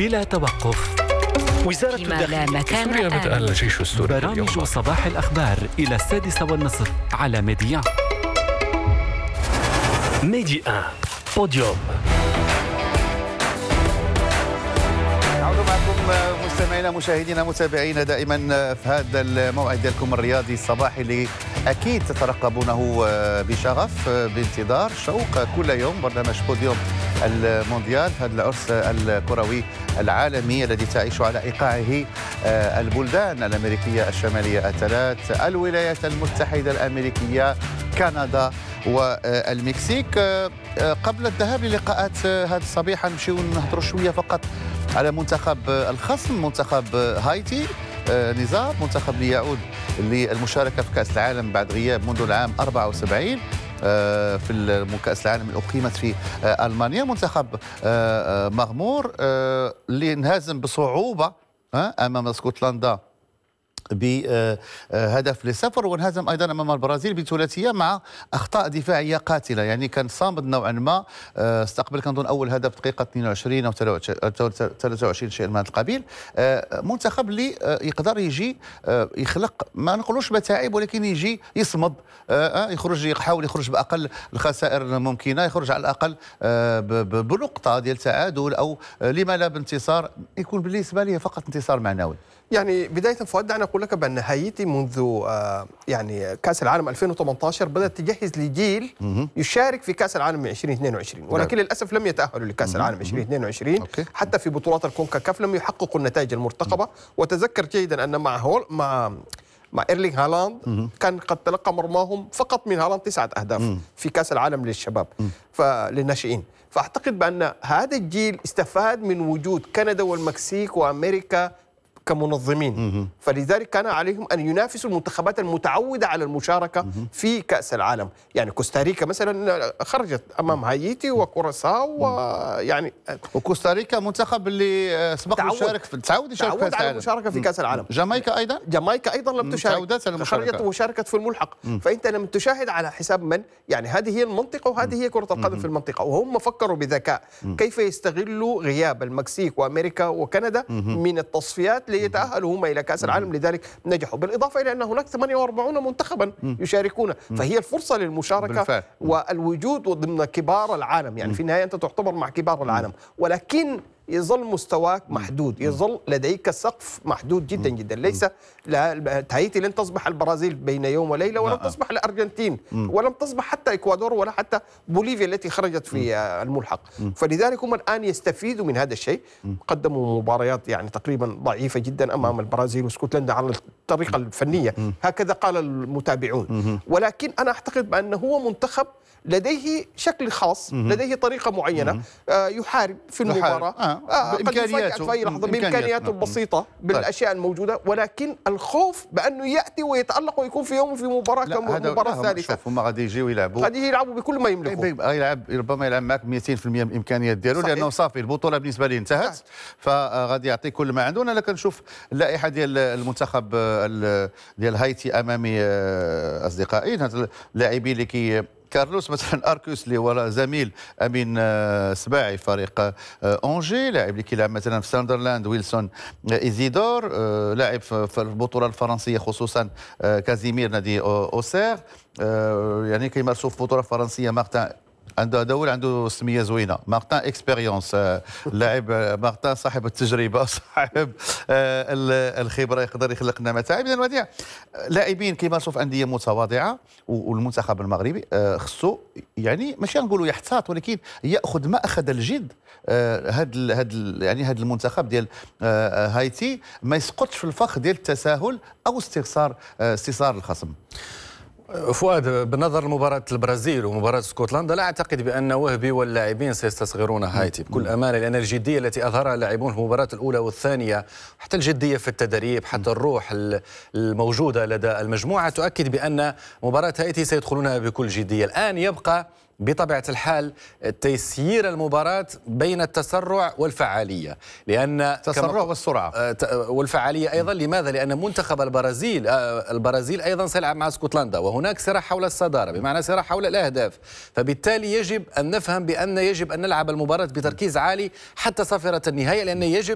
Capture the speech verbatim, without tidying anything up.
بلا توقف. وزارة الداخلية في سوريا بدأ الجيش السوري برامج صباح الأخبار إلى السادسة والنصف على ميديا. ميديا بوديوم. نعود معكم مستمعينا مشاهدينا متابعينا دائما في هذا الموعد ديالكم الرياضي الصباحي اللي اكيد تترقبونه بشغف بانتظار شوق كل يوم. برنامج بوديوم المونديال، هذا العرس الكروي العالمي الذي تعيش على ايقاعه البلدان الامريكيه الشماليه الثلاث، الولايات المتحده الامريكيه، كندا والمكسيك. قبل الذهاب للقاءات هذا الصبيحه نمشيو نهضروا شويه فقط على منتخب الخصم، منتخب هايتي. نزار منتخب اللي يعود للمشاركه في كاس العالم بعد غياب منذ العام أربعة وسبعين في كاس العالم اللي اقيمت في المانيا. منتخب مغمور اللي انهزم بصعوبه امام اسكتلندا بهدف لصفر، وانهزم ايضا امام البرازيل بثلاثيه مع اخطاء دفاعيه قاتله. يعني كان صامد نوعا ما، استقبل كنظن اول هدف دقيقه اثنين وعشرين او ثلاثة وعشرين شيء من هذا القبيل. منتخب اللي يقدر يجي يخلق، ما نقولوش متاعب، ولكن يجي يصمد، يخرج يحاول يخرج باقل الخسائر الممكنه، يخرج على الاقل بنقطه ديال تعادل او لما لا بانتصار، يكون بالنسبه لي فقط انتصار معنوي. يعني بداية فؤاد دعني أقول لك بأن هايتي منذ آه يعني كأس العالم ألفين وثمانية عشر بدأت تجهز لجيل يشارك في كأس العالم ألفين واثنين وعشرين، ولكن للأسف لم يتأهلوا لكأس العالم ألفين واثنين وعشرين. حتى في بطولات الكونكاكاف لم يحققوا النتائج المرتقبة. وتذكر جيدا أن مع هول مع مع إيرلينغ هالاند كان قد تلقى مرماهم فقط من هالاند تسعة أهداف في كأس العالم للشباب للناشئين. فأعتقد بأن هذا الجيل استفاد من وجود كندا والمكسيك وأمريكا كمنظمين، فلذلك كان عليهم أن ينافسوا المنتخبات المتعودة على المشاركة في كأس العالم. يعني كوستاريكا مثلا خرجت أمام هايتي وكوراساو، ويعني وكوستاريكا منتخب اللي سبق يشارك في تعود يشارك في كأس العالم، المشاركة في كأس العالم. جامايكا أيضا جامايكا أيضا لم تشارك، خرجت وشاركت في الملحق. فأنت لم تشاهد على حساب من؟ يعني هذه هي المنطقة وهذه هي كرة القدم في المنطقة، وهم فكروا بذكاء كيف يستغلوا غياب المكسيك وأمريكا وكندا من التصفيات يتأهلوا هم إلى كأس العالم. لذلك نجحوا، بالإضافة إلى أن هناك ثمانية وأربعين منتخبا يشاركون، فهي الفرصة للمشاركة بالفعل. والوجود ضمن كبار العالم. يعني في النهاية أنت تعتبر مع كبار العالم، ولكن يظل مستواك محدود، يظل لديك سقف محدود جدا جدا. ليس هايتي لن تصبح البرازيل بين يوم وليلة، ولم تصبح الأرجنتين، ولم تصبح حتى إكوادور، ولا حتى بوليفيا التي خرجت في الملحق. فلذلك هم الآن يستفيدوا من هذا الشيء. قدموا مباريات يعني تقريبا ضعيفة جدا أمام البرازيل واسكتلندا على الطريقة الفنية، هكذا قال المتابعون. ولكن أنا أعتقد بأنه هو منتخب لديه شكل خاص، لديه طريقة معينة، آه يحارب في المباراة، آه. آه بإمكانياته في أي لحظة، بإمكانياته البسيطة، بالأشياء الموجودة. ولكن الخوف بأنه يأتي ويتألق ويكون في يوم في مباراة كمباراة ثالثة. شوف هم غادي يجيو يلعبوا، غادي يلعبوا بكل ما يملكوا. يلعب ربما يلعب معك مئتين بالمئة من الإمكانيات ديالو، لأنه صافي البطولة بالنسبة لي انتهت، فغادي يعطي كل ما عنده. أنا كنشوف اللائحة ديال المنتخب ديال هايتي أمامي أصدقائي، هاد اللاعبين اللي كي كارلوس مثلا اركوس اللي هو زميل امين سباعي فريق اونجي، لاعب اللي كيلعب مثلا في ساندرلاند ويلسون ايزيدور، لاعب في البطوله الفرنسيه خصوصا كازيمير نادي اوسير، يعني كيمارسوا في البطوله الفرنسيه مارتان عنده دول عنده سميه زوينه، مارتان اكسبيريونس، اللاعب مارتان صاحب التجربه، صاحب الخبره، يقدر يخلق لنا متاعب. اذا هذه لاعبين كيمارسوا في انديه متواضعه، والمنتخب المغربي خصو يعني ماشي نقولوا يحتاط، ولكن ياخذ ماخذ الجد. هذا هذا يعني هذا المنتخب ديال هايتي ما يسقطش في الفخ ديال التساهل او استخسار استثار الخصم. فؤاد، بالنظر لمباراة البرازيل ومباراة اسكتلندا، لا أعتقد بأن وهبي واللاعبين سيستصغرون هايتي بكل أمانة، لأن الجدية التي أظهرها اللاعبون في المباراة الأولى والثانية، حتى الجدية في التدريب، حتى الروح الموجودة لدى المجموعة، تؤكد بأن مباراة هايتي سيدخلونها بكل جدية. الآن يبقى بطبيعة الحال تيسير المباراة بين التسرع والفعالية، لأن التسرع والسرعة والفعالية أيضا. لماذا؟ لأن منتخب البرازيل البرازيل أيضا سيلعب مع اسكتلندا، وهناك صراع حول الصدارة، بمعنى صراع حول الأهداف. فبالتالي يجب أن نفهم بأن يجب أن نلعب المباراة بتركيز عالي حتى صافرة النهاية، لأن يجب